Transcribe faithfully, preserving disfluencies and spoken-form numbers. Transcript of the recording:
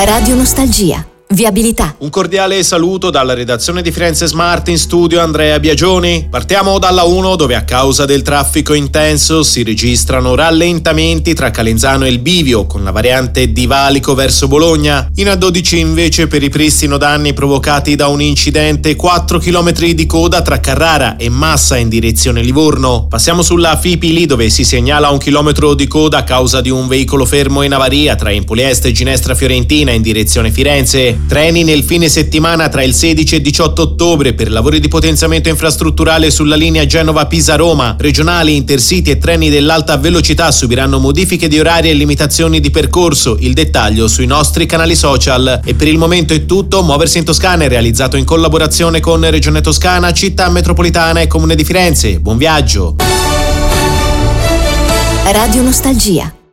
Radio Nostalgia. Viabilità. Un cordiale saluto dalla redazione di Firenze Smart, in studio Andrea Biagioni. Partiamo dalla uno, dove a causa del traffico intenso si registrano rallentamenti tra Calenzano e il Bivio con la variante di Valico verso Bologna. In A dodici invece per ripristino danni provocati da un incidente, quattro chilometri di coda tra Carrara e Massa in direzione Livorno. Passiamo sulla Fipili, dove si segnala un chilometro di coda a causa di un veicolo fermo in avaria tra Empoli Est e Ginestra Fiorentina in direzione Firenze. Treni nel fine settimana tra il sedici e diciotto ottobre per lavori di potenziamento infrastrutturale sulla linea Genova-Pisa-Roma. Regionali, Intercity e treni dell'alta velocità subiranno modifiche di orari e limitazioni di percorso. Il dettaglio sui nostri canali social. E per il momento è tutto. Muoversi in Toscana è realizzato in collaborazione con Regione Toscana, Città Metropolitana e Comune di Firenze. Buon viaggio! Radio Nostalgia.